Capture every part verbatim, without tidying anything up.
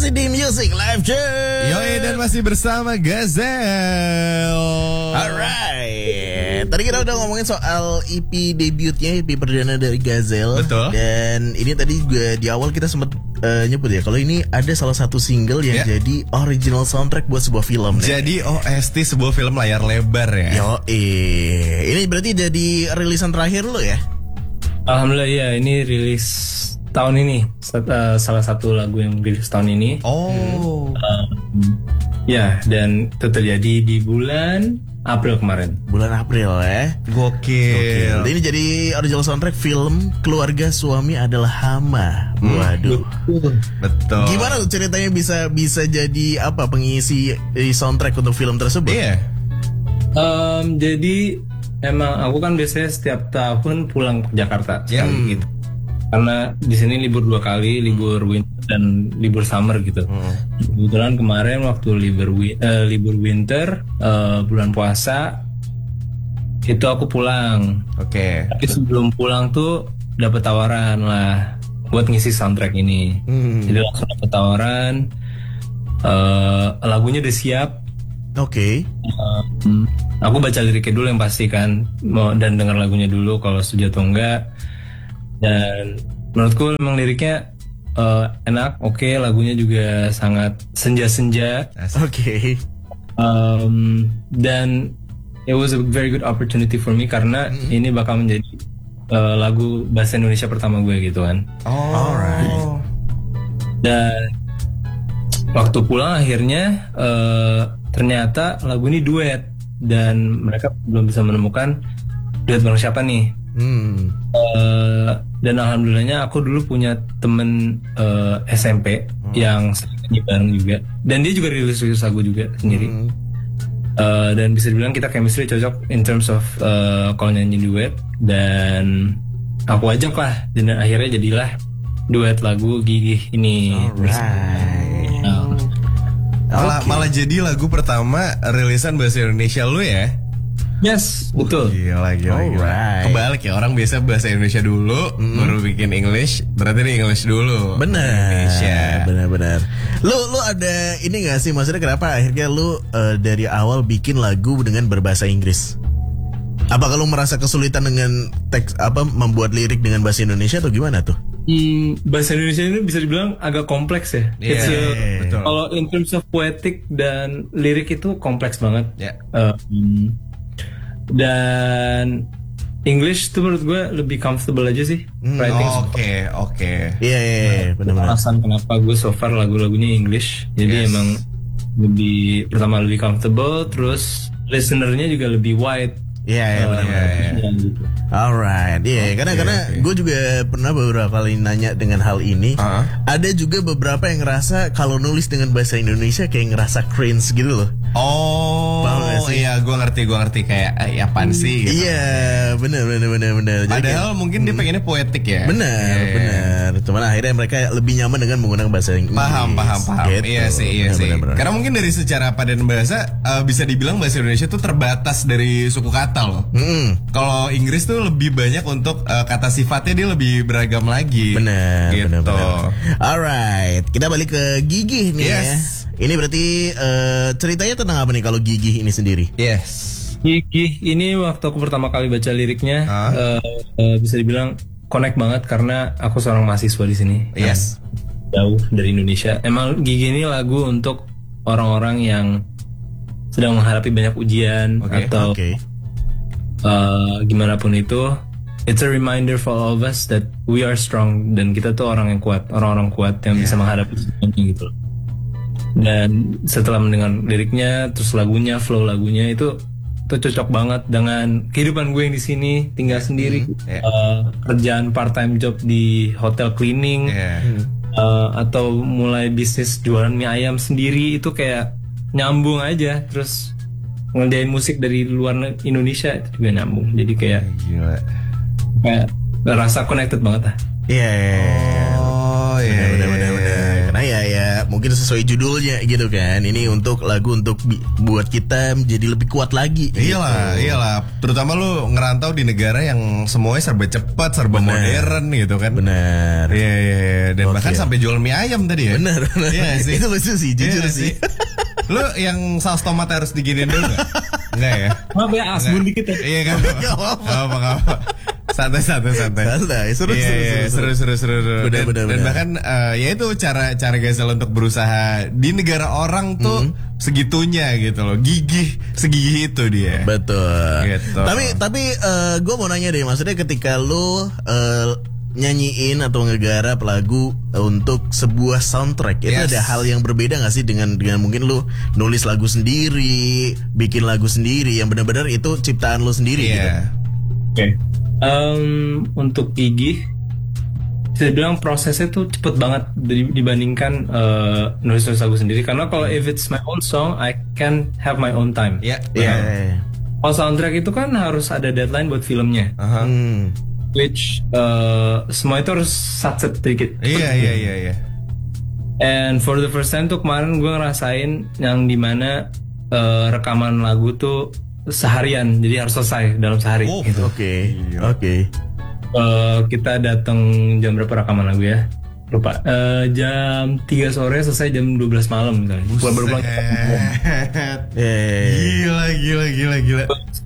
masih di Music Live Check. Yoi, dan masih bersama Gazel. Alright. Tadi kita udah ngomongin soal E P debutnya, E P perdana dari Gazel. Betul. Dan ini tadi juga di awal kita sempat uh, nyebut ya, kalau ini ada salah satu single yang yeah. jadi original soundtrack buat sebuah film. Jadi O S T sebuah film layar lebar ya. Yoi. Ini berarti jadi rilisan terakhir lo ya? Alhamdulillah ya, ini rilis tahun ini. Uh, salah satu lagu yang rilis tahun ini. Oh. Um, ya, dan itu terjadi di bulan April kemarin. Bulan April ya. Gokil. Gokil. Ini jadi original soundtrack film Keluarga Suami Adalah Hama. Waduh. Betul. Gimana tuh ceritanya bisa bisa jadi apa pengisi soundtrack untuk film tersebut? Iya. Um, jadi emang aku kan biasanya setiap tahun pulang ke Jakarta sekali Hmm. gitu. Karena di sini libur dua kali, libur winter dan libur summer gitu. Hmm. Kebetulan kemarin waktu libur wi- uh, libur winter uh, bulan puasa itu aku pulang. Oke. Tapi sebelum pulang tuh dapat tawaran lah buat ngisi soundtrack ini. Hmm. Jadi langsung dapat tawaran. Uh, lagunya udah siap. Oke. Um, aku baca liriknya dulu yang pasti kan, mau dan dengar lagunya dulu kalau setuju atau enggak. Dan menurutku memang liriknya uh, enak, oke, okay, lagunya juga sangat senja-senja. Oke. Um, dan it was a very good opportunity for me karena mm-hmm. ini bakal menjadi uh, lagu bahasa Indonesia pertama gue gitu kan. Oh. Alright. Dan waktu pulang akhirnya uh, ternyata lagu ini duet dan mereka belum bisa menemukan duet bareng siapa nih. Hmm. Uh, dan alhamdulillahnya aku dulu punya temen uh, S M P hmm. yang sering nyanyi bareng juga dan dia juga rilis-rilis lagu juga sendiri. Hmm. Uh, dan bisa dibilang kita chemistry cocok in terms of uh, kalau nyanyi duet dan aku ajak lah dan akhirnya jadilah duet lagu Gigih ini. Alright. Nah, Malah, Okay. malah jadi lagu pertama rilisan bahasa Indonesia lu ya? yes, betul. Gila, gila, gila. Alright. Kebalik ya, orang biasa bahasa Indonesia dulu, mm. baru bikin English, berarti ini English dulu. Benar. Indonesia. Benar-benar. Lu lu ada ini gak sih, maksudnya kenapa akhirnya lu uh, dari awal bikin lagu dengan berbahasa Inggris? Apakah lu merasa kesulitan dengan teks apa membuat lirik dengan bahasa Indonesia atau gimana tuh? Hmm, bahasa Indonesia ini bisa dibilang agak kompleks ya. Iya, It's a- betul. Kalau in terms of poetic dan lirik itu kompleks banget. Ya. Um, dan English tuh menurut gue lebih comfortable aja sih writing. Oke, oke. Iya, iya, iya, benar-benar. Alasan kenapa gue so far lagu-lagunya English. Jadi Yes. emang lebih pertama lebih comfortable, terus listenernya juga lebih wide. Iya, iya, Uh, benar-benar. ya, gitu. Alright, iya, yeah, karena Oke, karena oke. gue juga pernah beberapa kali nanya dengan hal ini. Uh-huh. Ada juga beberapa yang ngerasa kalau nulis dengan bahasa Indonesia kayak ngerasa cringe gitu loh. Oh, Paham gak sih? iya, gue ngerti, gue ngerti kayak eh, apaan sih? Gitu. Iya, benar, benar, benar, benar. Jadi Padahal kayak- mungkin dia pengennya poetik ya. benar, Iya, iya. benar. Cuman akhirnya mereka lebih nyaman dengan menggunakan bahasa Inggris. Paham, paham, paham. Gitu. Iya sih, iya Benar, sih. benar, benar. Karena mungkin dari secara padan bahasa uh, bisa dibilang bahasa Indonesia tuh terbatas dari suku kata loh. Mm-mm. Kalau Inggris tuh lebih banyak untuk uh, kata sifatnya dia lebih beragam lagi. Benar, gitu. benar, benar. Alright, kita balik ke Gigih nih Yes. ya. Ini berarti eh, ceritanya tentang apa nih kalau Gigih ini sendiri? Yes. Gigih ini waktu aku pertama kali baca liriknya Hah? uh, uh, bisa dibilang connect banget karena aku seorang mahasiswa di sini. Yes. Jauh dari Indonesia. Emang Gigih ini lagu untuk orang-orang yang sedang menghadapi banyak ujian Oke, atau Oke. uh, gimana pun itu. It's a reminder for all of us that we are strong dan kita tuh orang yang kuat, orang-orang kuat yang bisa menghadapi semuanya gitu loh. Dan setelah mendengar liriknya, terus lagunya, flow lagunya itu itu cocok banget dengan kehidupan gue yang di sini, tinggal sendiri, yeah. uh, kerjaan part time job di hotel cleaning, Yeah. uh, atau mulai bisnis jualan mie ayam sendiri itu kayak nyambung aja. Terus ngerjain musik dari luar ne- Indonesia itu juga nyambung. Jadi kayak Gila. kayak rasa connected banget lah. Iya. iya, iya. Oh, iya, Benar, iya, benar, benar, iya. benar. Karena ya ya mungkin sesuai judulnya gitu kan. Ini untuk lagu untuk bi- buat kita menjadi lebih kuat lagi. Iyalah, gitu. iyalah. Terutama lu ngerantau di negara yang semuanya serba cepat, serba Bener. modern gitu kan. Benar. Iya, iya, iya. Dan Oke. bahkan sampai jual mie ayam tadi ya. Benar, benar. Iya sih. Itu lucu sih, jujur Iya sih. Lu yang saus tomat harus diginiin dulu gak? Enggak ya? Maaf ya, asbun dikit ya. Iya kan? Gak apa-apa. Gak apa, gak apa. Santai, santai, santai. Santai, seru, Iya, seru, iya, seru, seru, seru, seru, seru. Benar, Dan, benar, dan benar. bahkan eh, ya itu cara cara Gazel untuk berusaha di negara orang tuh Hmm. segitunya gitu loh, gigih, segigih itu dia. Betul. Gitu. Tapi tapi gue mau nanya deh, maksudnya ketika lu eh, nyanyiin atau ngegarap lagu eh, untuk sebuah soundtrack, itu Yes. ada hal yang berbeda gak sih dengan dengan mungkin lu nulis lagu sendiri, bikin lagu sendiri yang benar-benar itu ciptaan lu sendiri gitu. Iya. Oke. Em, untuk gigih, saya bilang prosesnya tuh cepet banget di- dibandingkan eh, nulis-nulis lagu sendiri. Karena kalau if it's my own song, I can have my own time. Iya. Iya. Kalau soundtrack itu kan harus ada deadline buat filmnya, Aha. Hmm. which eh, semua itu harus satset dikit. Iya, iya, iya, iya. And for the first time tuh kemarin gue ngerasain yang dimana eh, rekaman lagu tuh seharian, jadi harus selesai dalam sehari. Oh, gitu. Oke. Oke. Eh, kita datang jam berapa rekaman lagu ya? Lupa. Eh, jam tiga sore selesai jam dua belas malam misalnya. Pulang baru pulang. Set. Eh. Gila, gila, gila, gila.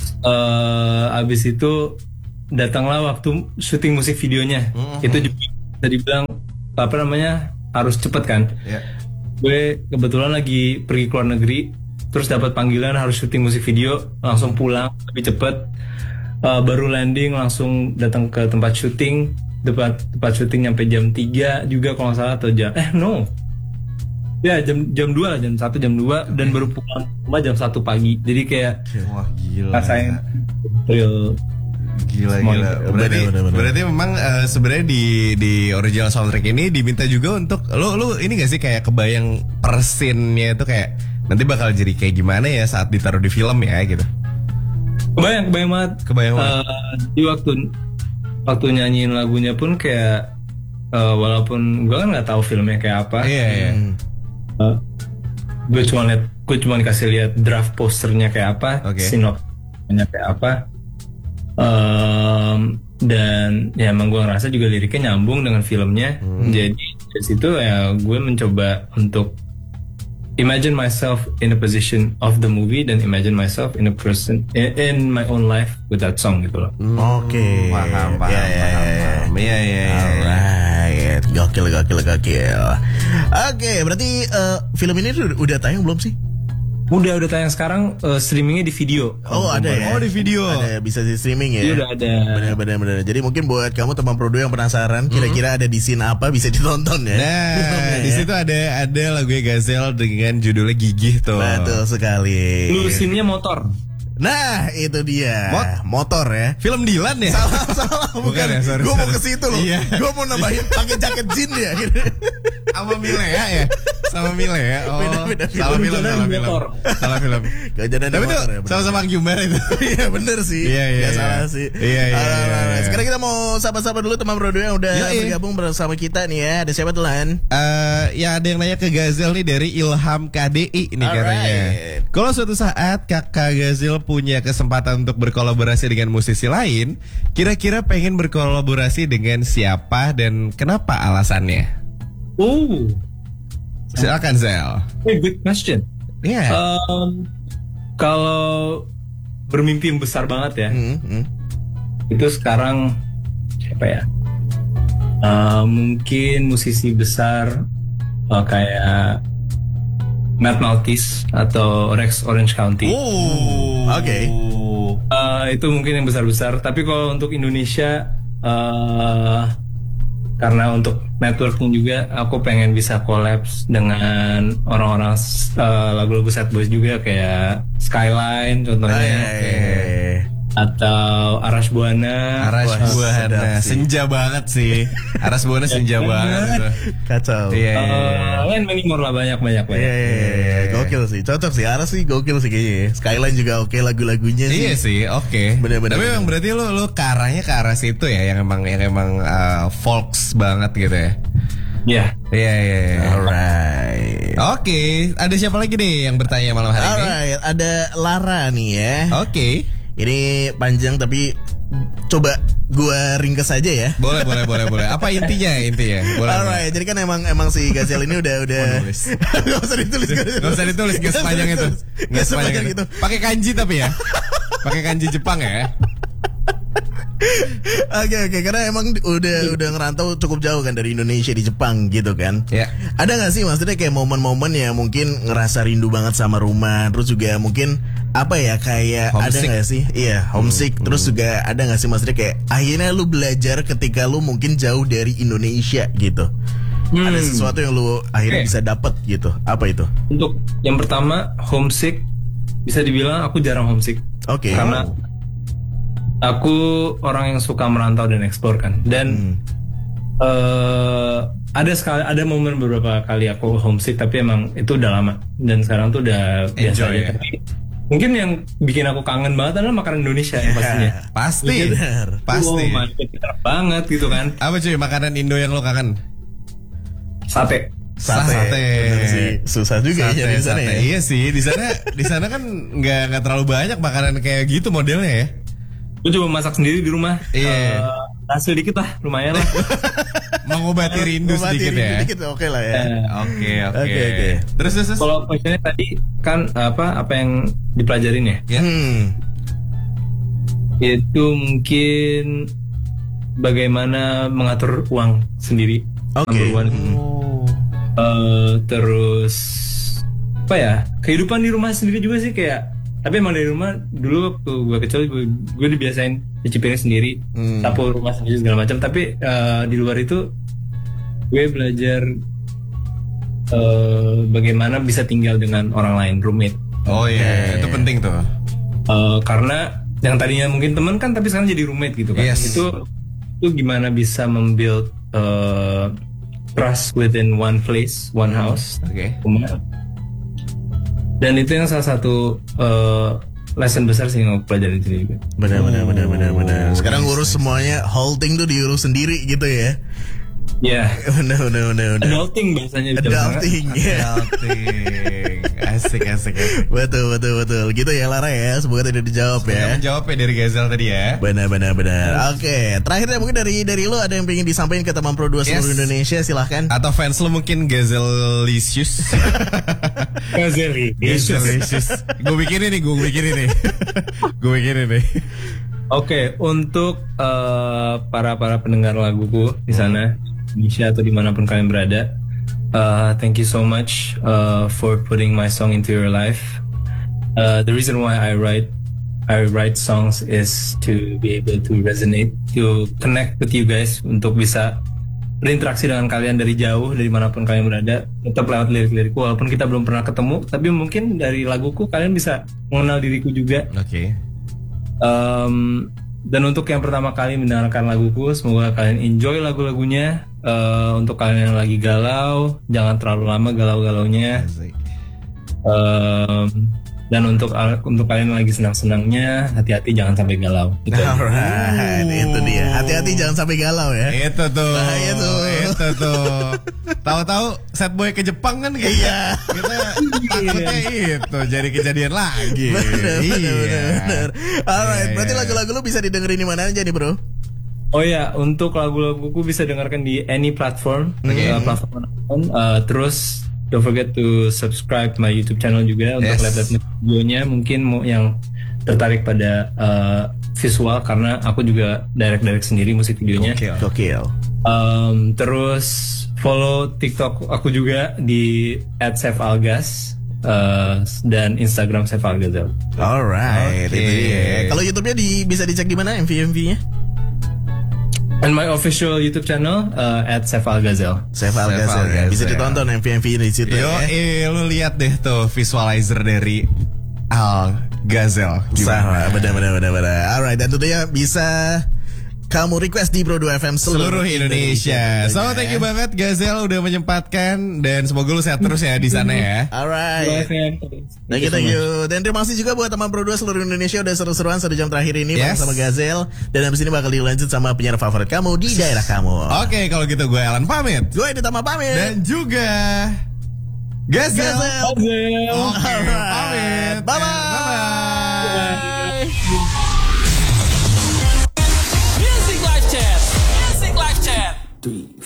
Eh, abis itu datanglah waktu syuting musik videonya. Itu juga bisa dibilang apa namanya harus cepet kan. Iya. Gue kebetulan lagi pergi ke luar negeri, terus dapat panggilan harus syuting musik video, langsung pulang lebih cepet. Uh, baru landing langsung datang ke tempat syuting, tempat tempat syuting nyampe jam tiga juga kalau nggak salah, atau jam eh no ya jam jam dua lah, jam satu jam dua, dan baru pulang rumah jam satu pagi. Jadi kayak Wah, gila. rasain real. Gila, Semua gila. itu. Berarti, Bener, bener, bener. berarti memang eh, sebenarnya di di original soundtrack ini diminta juga untuk lu lu ini gak sih kayak kebayang persinnya itu kayak nanti bakal jadi kayak gimana ya saat ditaruh di film ya gitu. Kebayang, kebayang banget. Kebayang banget. Eh, di waktu waktu nyanyiin lagunya pun kayak eh, walaupun gue kan nggak tahu filmnya kayak apa. Iya, iya. Eh, gue cuma lihat, gue cuma dikasih lihat draft posternya kayak apa, Oke. sinopsisnya kayak apa. Em, dan ya emang gue ngerasa juga liriknya nyambung dengan filmnya. Jadi dari situ ya gue mencoba untuk imagine myself in a position of the movie dan imagine myself in a person in, in my own life with that song gitu loh. Oke. Paham, paham, Ya, ya, paham, ya. paham. Iya, iya, iya. Alright, gokil, gokil, gokil. Oke, berarti eh, film ini udah, udah tayang belum sih? Udah udah tayang sekarang, eh, streamingnya di video. Oh, ada ya? Oh, di video. Ada, bisa di streaming ya? Iya udah ada. Bener, bener, bener. Jadi mungkin buat kamu teman Prodo yang penasaran, kira-kira ada di scene apa bisa ditonton ya? Nah, di Ya. situ ada ada lagu Gazel dengan judulnya Gigih tuh. Betul sekali. Lu scene-nya motor. Nah, itu dia. Mot- Motor ya. Film Dilan ya? Salah, salah, bukan. Bukan ya, sorry, Gue mau sorry. ke situ loh. Iya. Gue mau nambahin pakai jaket jin ya. Sama Milea ya? Sama Milea. Oh, Beda, beda film. salah film, Kehujanan salah di film. motor. Salah film. Kehujanan di Tapi tuh motor ya, bener. sama-sama Gyumbar itu. Iya bener sih. Iya, iya, Gak iya. salah sih. Iya, iya, Alright, iya, alright. iya. Sekarang kita mau sapa-sapa dulu teman Prodo yang udah Yoi. bergabung bersama kita nih ya. Ada siapa tuh Lan? Eh, ya ada yang nanya ke Gazel nih dari Ilham K D I nih Alright. katanya. Kalau suatu saat kakak Gazel punya kesempatan untuk berkolaborasi dengan musisi lain, kira-kira pengen berkolaborasi dengan siapa dan kenapa alasannya? Oh, Silakan Zel. hey, good question. Iya. Um, kalau bermimpi yang besar banget ya, Hmm, hmm. itu sekarang siapa ya? Uh, mungkin musisi besar uh, kayak Matt Maltese atau Rex Orange County. Oh, oke. Uh, itu mungkin yang besar-besar. Tapi kalau untuk Indonesia, uh, karena untuk networking juga, aku pengen bisa collabs dengan orang-orang uh, lagu-lagu Sad Boys juga kayak Skyline contohnya, Eh, atau Arash Buana. Aras Wah, Buana sedap sih. senja banget sih. Aras Buana senja banget itu. Kacau. Iya, iya, iya. Uh, lain many more lah, banyak banyak banyak. Iya, iya, iya. Gokil sih. Cocok sih. Aras sih gokil sih kayaknya ya. Skyline juga oke lagu-lagunya sih. Iya sih, oke. Bener-bener. Tapi memang berarti lu lu ke arahnya ke arah situ ya, yang emang yang emang uh, folks banget gitu ya. Ya. Iya, iya, iya. Alright. Oke, ada siapa lagi nih yang bertanya malam hari ini? Alright, ada Lara nih ya. Oke. Ini panjang tapi coba gua ringkes aja ya. Boleh, boleh, boleh, boleh. Apa intinya? Intinya. Boleh. Alright, jadi kan emang emang si Gazel ini udah udah Gak usah ditulis. Gak usah ditulis, gak sepanjang itu. Gak sepanjang itu. Pakai kanji tapi ya. Pakai kanji Jepang ya. Oke oke karena emang udah udah ngerantau cukup jauh kan dari Indonesia di Jepang gitu kan. Ya. Ada nggak sih maksudnya kayak momen-momen ya mungkin ngerasa rindu banget sama rumah, terus juga mungkin apa ya kayak Homesick. ada nggak sih? Iya homesick. Hmm, Terus juga ada nggak sih maksudnya kayak akhirnya lu belajar ketika lu mungkin jauh dari Indonesia gitu. Hmm. Ada sesuatu yang lu akhirnya Oke. bisa dapet gitu. Apa itu? Untuk yang pertama homesick, bisa dibilang aku jarang homesick. Oke. Karena aku orang yang suka merantau dan eksplor kan. Dan Hmm. eh, ada sekali ada momen beberapa kali aku homesick tapi emang itu udah lama dan sekarang tuh udah biasa Enjoy, aja. ya? Tapi mungkin yang bikin aku kangen banget adalah makanan Indonesia ya pastinya. Pasti. Bener. Pasti. Oh, mantep banget gitu kan. Apa cuy makanan Indo yang lo kangen? Sate. Sate. Sate. Bener sih. Susah juga ya di sana sate. ya. Iya sih, di sana di sana kan nggak nggak terlalu banyak makanan kayak gitu modelnya ya. Gue coba masak sendiri di rumah. Iya. Eh, hasil dikit lah, lumayan lah. Mengobati rindu Mengobati sedikit rindu ya. dikit, oke lah ya. Eh, Oke oke. Oke, oke. Terus terus. terus? Kalau questionnya tadi kan apa apa yang dipelajarin ya? Ya. Hmm. Itu mungkin bagaimana mengatur uang sendiri. Oke. Number one. Eh, terus apa ya? Kehidupan di rumah sendiri juga sih kayak. Tapi emang dari rumah dulu waktu gue kecil gue, gue dibiasain cuci piring sendiri, Hmm. sapu rumah sendiri segala macam. Tapi eh, di luar itu gue belajar eh, bagaimana bisa tinggal dengan orang lain, roommate. Oh iya, itu penting tuh. Eh, karena yang tadinya mungkin teman kan tapi sekarang jadi roommate gitu kan. Yes. Itu itu gimana bisa membuild eh, trust within one place, one house, Oke. rumah. Dan itu yang salah satu uh, lesson besar sih yang aku pelajarin sendiri juga. Benar benar benar benar benar. Sekarang nice, ngurus semuanya holding tuh diurus sendiri gitu ya. Ya, Benar benar benar benar. adulting bahasanya. di zaman Adulting ya. Adulting. Asik asik asik. Betul betul betul. Gitu ya Lara ya. Semoga tidak dijawab Ya. ya. Menjawab ya dari Gazel tadi ya. Benar benar benar. Oke, terakhirnya mungkin dari dari lu ada yang pengen disampaikan ke teman Pro dua seluruh Yes. Indonesia silahkan. Atau fans lo mungkin Gazelicious. Gazeli. Gazelicious. Gue bikin ini, gue bikin ini. Gue bikin ini. Oke, untuk uh, para para pendengar laguku di sana, Indonesia atau dimanapun kalian berada, uh, thank you so much uh, for putting my song into your life. Uh, the reason why I write I write songs is to be able to resonate, to connect with you guys, untuk bisa berinteraksi dengan kalian dari jauh, dari manapun kalian berada, tetap lewat lirik-lirikku walaupun kita belum pernah ketemu, tapi mungkin dari laguku kalian bisa mengenal diriku juga. Oke. Um, dan untuk yang pertama kali mendengarkan laguku, semoga kalian enjoy lagu-lagunya. Uh, untuk kalian yang lagi galau, jangan terlalu lama galau-galaunya. Asik. Um, dan untuk untuk kalian yang lagi senang-senangnya, hati-hati jangan sampai galau. Gitu. Alright, itu dia. Hati-hati jangan sampai galau ya. Itu tuh. Bahaya tuh. Itu tuh. Tahu-tahu set boy ke Jepang kan kayak Iya. kita takutnya itu jadi kejadian lagi. Bener, Iya. bener, bener, bener. Alright, Iya, berarti iya. lagu-lagu lu bisa didengerin di mana aja nih bro? Oh ya, untuk lagu-laguku bisa dengarkan di any platform, Oke. uh, platform manapun. Uh, terus don't forget to subscribe my YouTube channel juga untuk Yes. lihat-lihat videonya. Mungkin mau yang tertarik pada uh, visual karena aku juga direct-direct sendiri musik videonya. Oke. Gokil. Um, terus follow TikTok aku juga di at sefalgas uh, dan Instagram sefalgazel. Alright, Oke. itu dia. Kalau YouTube-nya di, bisa dicek di mana M V M V-nya? And my official YouTube channel uh, at sefalgazel. Save Save Algazel ya. Algazel. Bisa ditonton M V M V di situ Yo, ya. eh, lu lihat deh tuh visualizer dari Al Gazel. Sama, benar benar benar benar. Alright, dan tentunya bisa kamu request di Pro dua F M Seluruh Indonesia. So thank you banget Gazel udah menyempatkan dan semoga lu sehat terus ya di sana ya. Alright. Thank you, thank you. Dan terima kasih juga buat teman Pro dua seluruh Indonesia udah seru-seruan satu jam terakhir ini bareng Yes. sama Gazel. Dan habis ini bakal dilanjut sama penyiar favorit kamu di daerah kamu. Oke, kalau gitu gue Alan pamit. Gue Edi Tama pamit. Dan juga Gazel. Gazel. Oke, Alright. pamit. Bye-bye. Bye-bye. Music Live Chat. Music Live Chat.